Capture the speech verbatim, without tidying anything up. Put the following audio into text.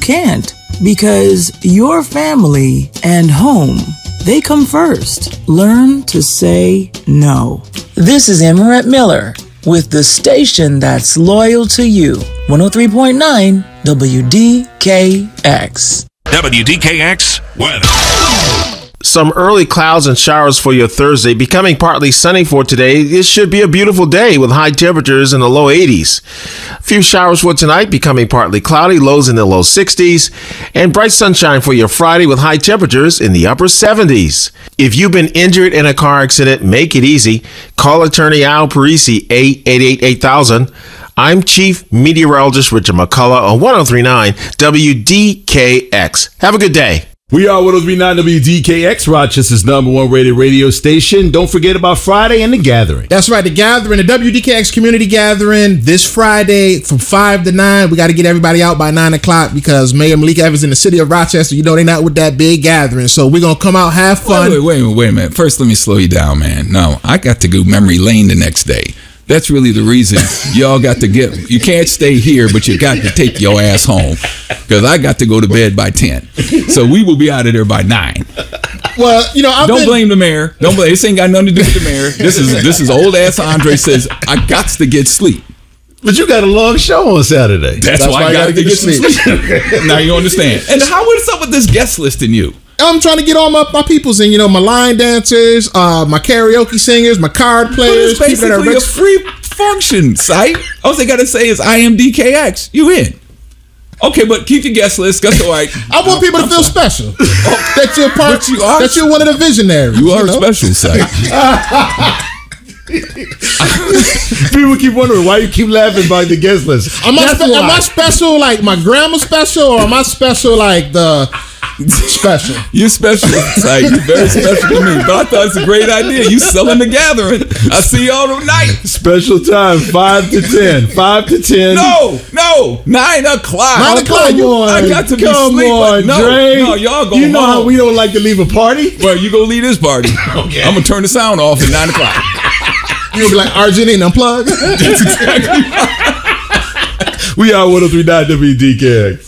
can't, because your family and home, they come first. Learn to say no. This is Emmerette Miller with the station that's loyal to you. one oh three point nine W D K X. W D K X weather. Some early clouds and showers for your Thursday, becoming partly sunny for today. It should be a beautiful day with high temperatures in the low eighties. A few showers for tonight, becoming partly cloudy, lows in the low sixties, and bright sunshine for your Friday with high temperatures in the upper seventies. If you've been injured in a car accident, make it easy. Call attorney Al Parisi, eight eight eight, eight thousand. I'm Chief Meteorologist Richard McCullough on one oh three point nine W D K X. Have a good day. We are one oh three point nine W D K X, Rochester's number one rated radio station. Don't forget about Friday and the Gathering. That's right, the Gathering, the W D K X Community Gathering this Friday from five to nine. We got to get everybody out by nine o'clock because Mayor Malik Evans in the city of Rochester, you know, they're not with that big gathering. So we're going to come out, have fun. Wait, wait, wait, wait a minute. First, let me slow you down, man. No, I got to go memory lane the next day. That's really the reason y'all got to get. You can't stay here, but you got to take your ass home because I got to go to bed by ten. So we will be out of there by nine. Well, you know, I've don't been... blame the mayor. Don't blame. This ain't got nothing to do with the mayor. This is this is old ass Andre says I got to get sleep. But you got a long show on Saturday. That's, That's why, why I got to get, get some sleep. sleep. Now you understand. And how what's up with this guest list in you? I'm trying to get all my, my peoples in, you know, my line dancers, uh, my karaoke singers, my card players. But it's basically people that are a free function site. All they got to say is I am D K X. You in. Okay, but keep your guest list. That's all right. I want people to I'm feel sorry. special. Oh, that you're part, you are, that you're one of the visionaries. You are you know? special, site. People keep wondering why you keep laughing about the guest list. Am I, spe- am I special like my grandma special, or am I special like the special? You're special, like you're very special to me. But I thought it's a great idea. You selling the Gathering. I see y'all tonight. Special time, five to ten. Five to ten. No, no, nine o'clock. Nine o'clock. Come on, I got to be come asleep. on, no, Dre. no, y'all go. You know home. how we don't like to leave a party. Well, you go leave this party. Okay. I'm gonna turn the sound off at nine o'clock. You'll be like Argentina unplugged. That's exactly right. We are one oh three point nine W D K X.